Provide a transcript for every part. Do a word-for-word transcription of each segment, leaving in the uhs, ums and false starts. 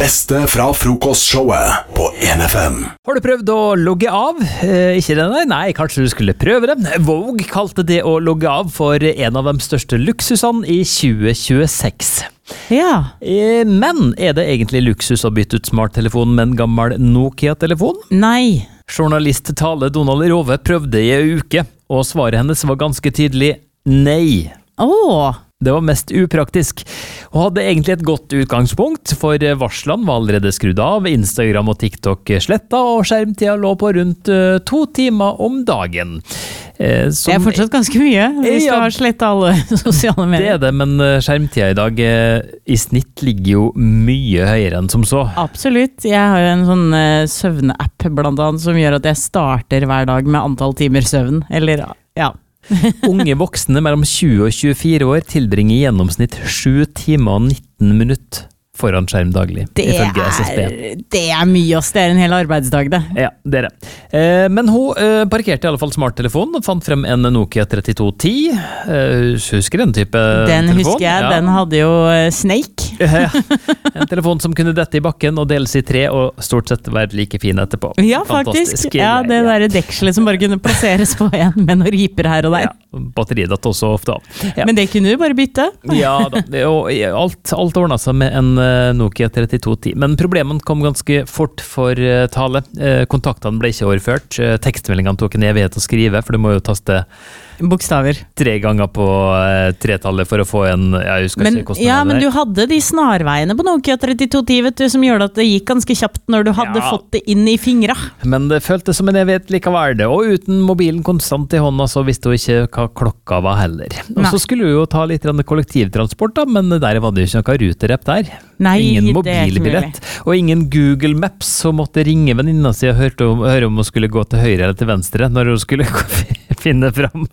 beste fra frokostshowet på en F M. Har du prøvd å logge av? Eh, ikke det, nei? Nei, kanskje du skulle prøve det. Vogue kalte det å logge av for en av de største luksusene i tjue tjueseks. Ja. Eh, men er det egentlig luksus å bytte ut smarttelefonen med en gammel Nokia-telefon? Nei. Journalist Tale Donald Rove prøvde i en uke, og svaret hennes var ganske tydelig nei. Åh. Det var mest upraktisk, og hadde egentlig et godt utgangspunkt, for varslene var allerede skrudd av, Instagram og TikTok sletta, og skjermtida lå på rundt uh, to timer om dagen. Eh, som, det er fortsatt ganske mye, hvis ja, du har slettet alle sosiale medier. Det er det, men skjermtida i dag eh, i snitt ligger jo mye høyere enn som så. Absolutt. Jeg har jo en sånn uh, søvnapp blant annet, som gjør at jeg starter hver dag med antall timer søvn, eller ja. Unge voksne mellom tjue og tjuefire år tilbringer i gjennomsnitt sju timer og nitten minutter foran skjerm daglig, det ifølge S S B. Er, det er mye, ass. Det er en hel arbeidsdag, det. Ja, det er det. Eh, men hun eh, parkerte i alle fall smarttelefonen og fant frem en Nokia trettito ti. Eh, husker den type den telefon? Den husker jeg. Ja. Den hadde jo Snake. Ja, en telefon som kunne dette i bakken og deles i tre, og stort sett være like fin etterpå. Ja, faktisk. Ja, det der dekselet som bare kunne plasseres på en med noen riper her og der. Ja, batteriet datt også ofte av. Ja. Men det kunne du bare bytte. Ja, da, og alt, alt ordnet seg med en Nokia trettito ti. Men problemene kom ganske fort for uh, Tale. Uh, kontaktene ble ikke overført. Uh, tekstmeldingene tok en evighet å skrive, for du må jo taste bokstaver tre ganger på uh, tretallet for å få en, jeg husker men, ikke hvordan ja, det men der. Du hadde de snarveiene på Nokia trettito ti, vet du, som gjorde at det gikk ganske kjapt når du hadde ja. fått det inn i fingra. Men det føltes som en evighet likevel det, og uten mobilen konstant i hånda så visste hun ikke hva klokka var heller. Og så skulle hun jo ta litt kollektivtransport da, men der var det jo ikke noe ruterep der. Nei, ingen mobilbillett, og ingen Google Maps, så måtte ringe venninna si og høre om, høre om hun skulle gå til høyre eller til venstre når hun skulle finne fram.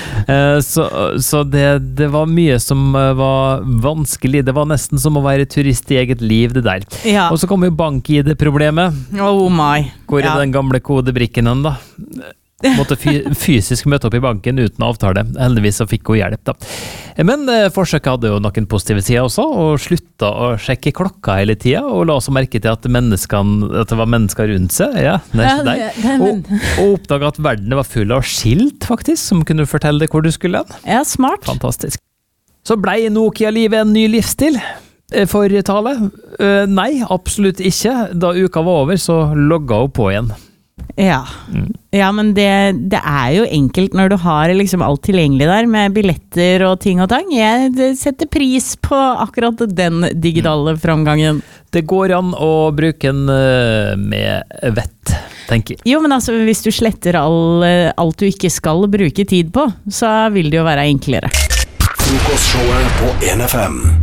Så, så det, det var mye som var vanskelig. Det var nesten som å være turist i eget liv, det der. Ja. Og så kom jo bank-I D-problemet. Oh my. Hvor er ja. den gamle kodebrikken hen da? Måtte fysisk møte opp i banken uten avtale. Heldigvis så fikk hun hjelp da. Men eh, forsøket hadde jo noen positive sider også, og slutta å sjekke klokka hele tida, og la også merke til at, at det var mennesker rundt seg, ja, ja det, det, og, og oppdaga at verden var full av skilt faktisk, som kunne fortelle deg hvor du skulle. Ja, smart. Fantastisk. Så blei Nokia-livet en ny livsstil for Tale? Uh, nei, absolutt ikke. Da uka var over, så logga hun på igjen. Ja, mm. ja men det, det er jo enkelt når du har liksom alt tilgjengelig der med billetter og ting og tang. Jeg setter pris på akkurat den digitale framgangen. Det går an å bruke den med vett, tenker jeg. Jo, men altså hvis du sletter all, alt du ikke skal bruke tid på, så vil det jo være enklere. Frokostshowet på en F M.